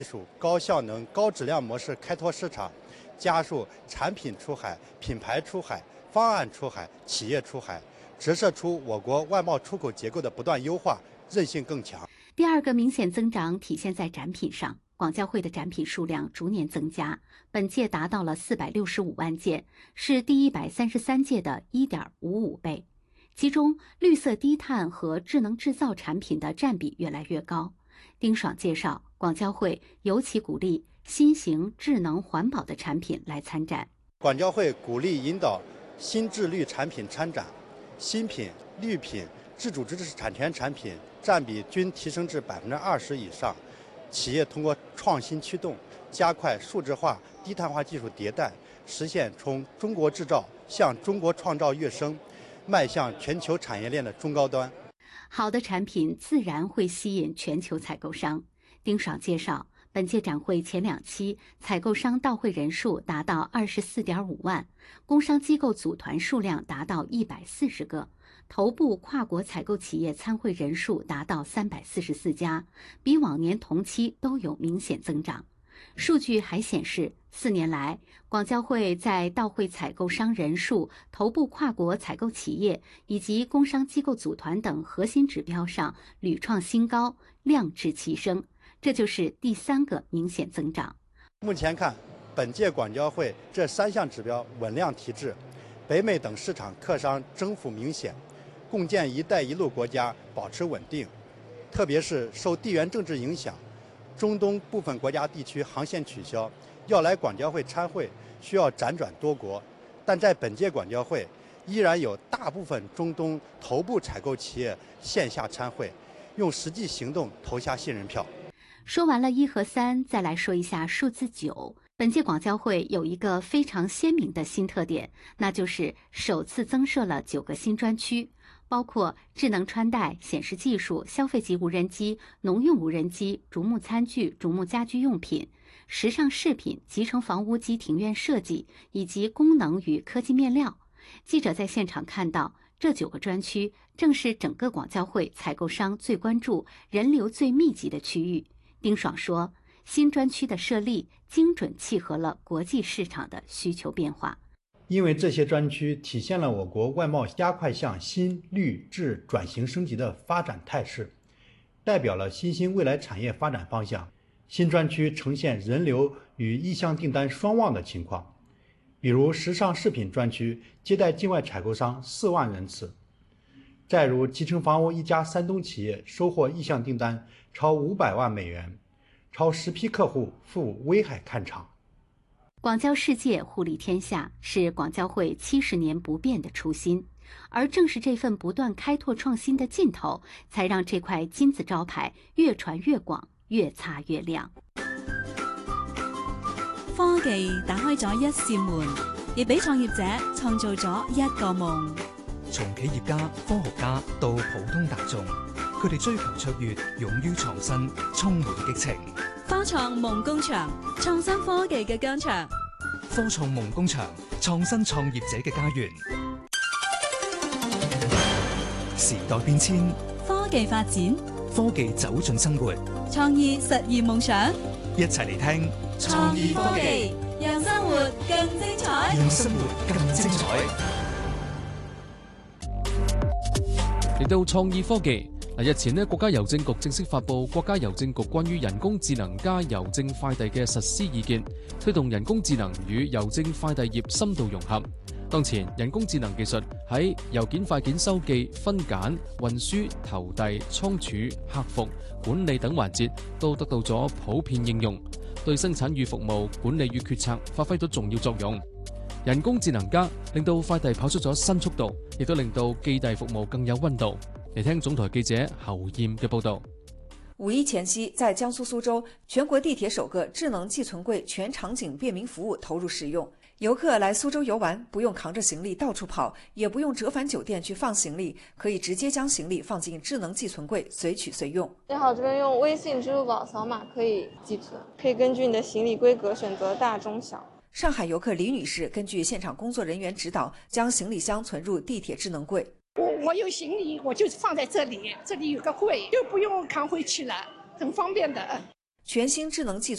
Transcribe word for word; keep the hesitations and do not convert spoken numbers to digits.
技术、高效能、高质量模式开拓市场，加速产品出海、品牌出海、方案出海、企业出海，折射出我国外贸出口结构的不断优化，韧性更强。 第二个明显增长体现在展品上，广交会的展品数量逐年增加，本届达到了四百六十五万件，是第一百三十三届的 一点五五倍。其中，绿色低碳和智能制造产品的占比越来越高。丁爽介绍，广交会尤其鼓励新型智能环保的产品来参展。 广交会鼓励引导新智绿产品参展，新品、绿品、自主知识产权产品占比均提升至百分之二十以上。企业通过创新驱动，加快数字化、低碳化技术迭代，实现从中国制造向中国创造跃升，迈向全球产业链的中高端。 好的产品自然会吸引全球采购商。丁爽介绍，本届展会前两期采购商到会人数达到 二十四点五万，工商机构组团数量达到一百四十个，头部跨国采购企业参会人数达到三百四十四家，比往年同期都有明显增长。数据还显示，四年来，广交会在到会采购商人数、头部跨国采购企业以及工商机构组团等核心指标上屡创新高，量质齐升，这就是第三个明显增长。 目前看，本届广交会这三项指标稳量提质，北美等市场客商增幅明显，共建“一带一路”国家保持稳定，特别是受地缘政治影响，中东部分国家地区航线取消，要来广交会参会需要辗转多国，但在本届广交会，依然有大部分中东头部采购企业线下参会，用实际行动投下信任票。 说完了一和三，再来说一下数字九。本届广交会有一个非常鲜明的新特点，那就是首次增设了九个新专区，包括智能穿戴、显示技术、消费级无人机、农用无人机、竹木餐具、竹木家居用品、时尚饰品、集成房屋及庭院设计，以及功能与科技面料。记者在现场看到，这九个专区正是整个广交会采购商最关注、人流最密集的区域。丁爽说，新专区的设立精准契合了国际市场的需求变化。 因为这些专区体现了我国外贸加快向新绿质转型升级的发展态势，代表了新兴未来产业发展方向。新专区呈现人流与意向订单双旺的情况，比如时尚饰品专区接待境外采购商四万人次，再如集成房屋一家山东企业收获意向订单超五百万美元，超十批客户赴威海看厂。 广交世界，互利天下是广交会七十年不变的初心，而正是这份不断开拓创新的劲头，才让这块金字招牌越傳越廣，越擦越亮。 科技打開咗一扇門，亦俾創業者創造咗一個夢。 從企業家、科學家到普通大眾，佢哋追求卓越，勇於創新，充滿激情。 科創夢工場，創新科技嘅疆場。 科創夢工場，創新創業者嘅家園。時代變遷， 科技發展， 科技走進生活， 創意實現夢想。 一齊嚟聽創意科技，讓生活更精彩， 讓生活更精彩。 嚟到創意科技。日前呢，國家郵政局正式發布國家郵政局關於人工智能加郵政快遞嘅實施意見，推動人工智能與郵政快遞業深度融合。當前，人工智能技術喺郵件快件收寄、分揀、運輸、投遞、倉儲、客服、管理等環節都得到咗普遍應用，對生產與服務、管理與決策發揮到重要作用。人工智能加令到快遞跑出咗新速度，亦都令到寄遞服務更有溫度。嚟聽總台記者侯艷嘅報道。 五一前夕，在江蘇蘇州，全國地鐵首個智能寄存櫃全場景便民服務投入使用。遊客來蘇州遊玩，不用扛着行李到處跑，也不用折返酒店去放行李，可以直接將行李放進智能寄存櫃，隨取隨用。 最好這邊用微信、支付寶掃碼可以寄存，可以根據你的行李規格選擇大、中、小。 上海遊客李女士根據現場工作人員指導，將行李箱存入地鐵智能櫃。 我我有行李，我就放在這裡，這裡有個櫃，就不用扛回去了，很方便的。 全新智能寄存